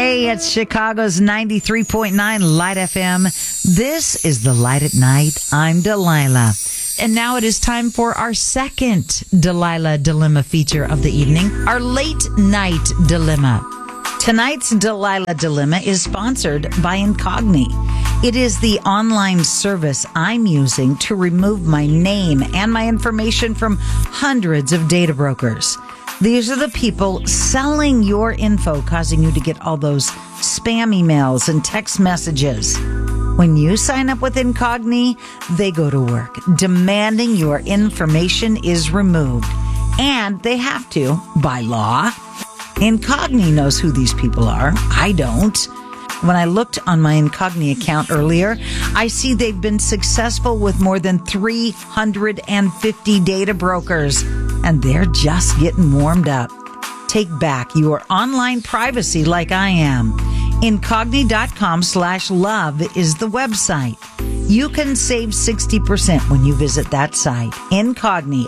Hey, it's Chicago's 93.9 Light FM. This is The Light at Night. I'm Delilah. And now it is time for our second Delilah Dilemma feature of the evening, our late night dilemma. Tonight's Delilah Dilemma is sponsored by Incogni. It is the online service I'm using to remove my name and my information from hundreds of data brokers. These are the people selling your info, causing you to get all those spam emails and text messages. When you sign up with Incogni, they go to work, demanding your information is removed. And they have to, by law. Incogni knows who these people are. I don't. When I looked on my Incogni account earlier, I see they've been successful with more than 350 data brokers, and they're just getting warmed up. Take back your online privacy like I am. Incogni.com/love is the website. You can save 60% when you visit that site. Incogni,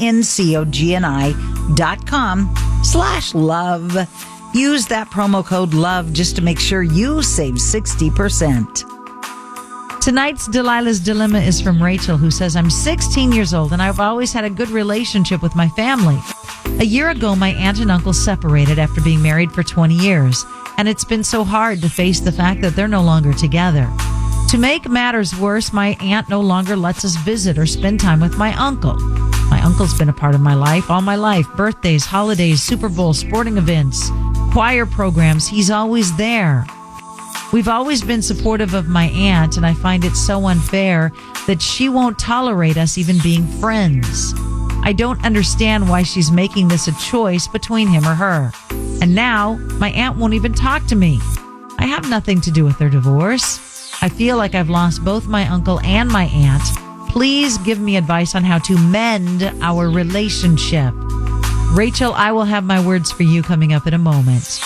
INCOGNI.com/love. Use that promo code LOVE just to make sure you save 60%. Tonight's Delilah's Dilemma is from Rachel, who says, I'm 16 years old and I've always had a good relationship with my family. A year ago, my aunt and uncle separated after being married for 20 years, and it's been so hard to face the fact that they're no longer together. To make matters worse, my aunt no longer lets us visit or spend time with my uncle. My uncle's been a part of my life all my life. Birthdays, holidays, Super Bowl, sporting events, choir programs. He's always there. We've always been supportive of my aunt, and I find it so unfair that she won't tolerate us even being friends. I don't understand why she's making this a choice between him or her. And now, my aunt won't even talk to me. I have nothing to do with their divorce. I feel like I've lost both my uncle and my aunt. Please give me advice on how to mend our relationship. Rachel, I will have my words for you coming up in a moment.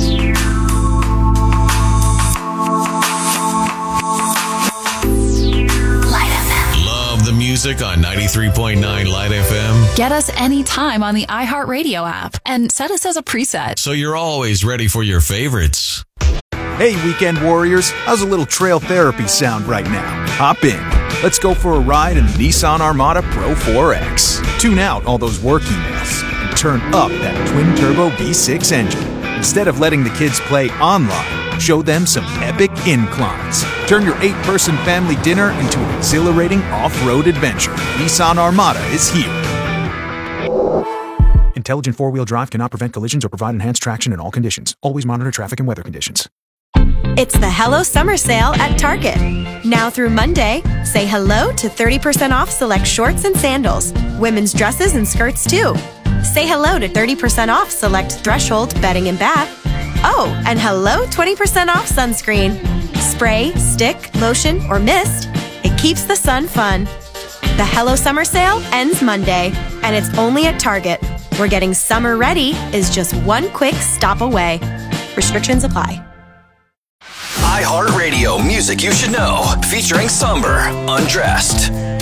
Love the music on 93.9 Light FM. Get us anytime on the iHeartRadio app and set us as a preset. So you're always ready for your favorites. Hey, weekend warriors, how's a little trail therapy sound right now? Hop in. Let's go for a ride in the Nissan Armada Pro 4X. Tune out all those work emails and turn up that twin-turbo V6 engine. Instead of letting the kids play online, show them some epic inclines. Turn your 8-person family dinner into an exhilarating off-road adventure. Nissan Armada is here. Intelligent four-wheel drive cannot prevent collisions or provide enhanced traction in all conditions. Always monitor traffic and weather conditions. It's the Hello Summer Sale at Target. Now through Monday, say hello to 30% off select shorts and sandals, women's dresses and skirts too. Say hello to 30% off select Threshold bedding and bath. Oh, and hello 20% off sunscreen. Spray, stick, lotion, or mist. It keeps the sun fun. The Hello Summer Sale ends Monday, and it's only at Target, where getting summer ready is just one quick stop away. Restrictions apply. iHeartRadio music you should know, featuring Somber, Undressed.